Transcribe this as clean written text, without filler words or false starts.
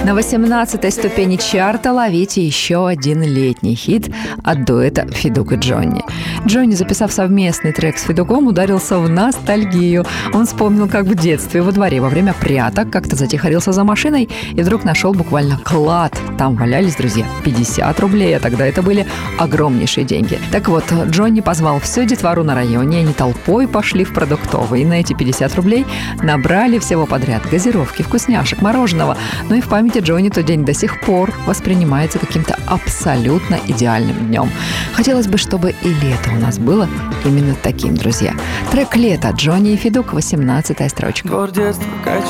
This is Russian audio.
На 18-й ступени чарта ловите еще один летний хит от дуэта Федук и Джонни. Джонни, записав совместный трек с Федуком, ударился в ностальгию. Он вспомнил, как в детстве во дворе во время пряток как-то затихарился за машиной и вдруг нашел буквально клад. Там валялись, друзья, 50 рублей, а тогда это были огромнейшие деньги. Так вот, Джонни позвал всю детвору на районе, они толпой пошли в продуктовый. И на эти 50 рублей набрали всего подряд: газировки, вкусняшек, мороженого. Ну и в памяти Джонни тот день до сих пор воспринимается каким-то абсолютно идеальным днем. Хотелось бы, чтобы и лето у нас было именно таким, друзья. Трек «Лето», Джонни и Федук, 18-я строчка.